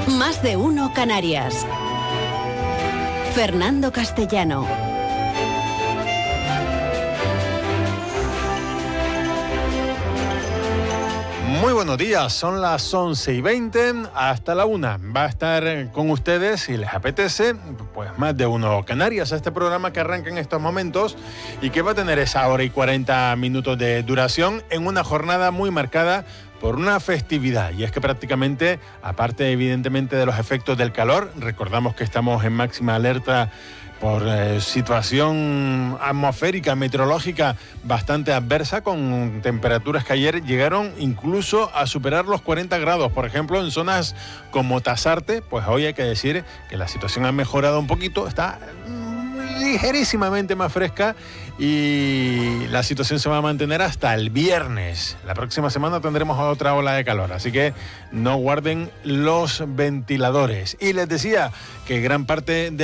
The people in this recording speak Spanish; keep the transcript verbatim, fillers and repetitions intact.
Más de uno Canarias. Fernando Castellano. Muy buenos días, son las once y veinte, hasta la una. Va a estar con ustedes, si les apetece, pues Más de uno Canarias, este programa que arranca en estos momentos y que va a tener esa hora y cuarenta minutos de duración en una jornada muy marcada por una festividad. Y es que prácticamente, aparte evidentemente de los efectos del calor, recordamos que estamos en máxima alerta por eh, situación atmosférica, meteorológica bastante adversa, con temperaturas que ayer llegaron incluso a superar los cuarenta grados. Por ejemplo, en zonas como Tasarte, pues hoy hay que decir que la situación ha mejorado un poquito, está ligerísimamente más fresca y la situación se va a mantener hasta el viernes. La próxima semana tendremos otra ola de calor, así que no guarden los ventiladores. Y les decía que gran parte de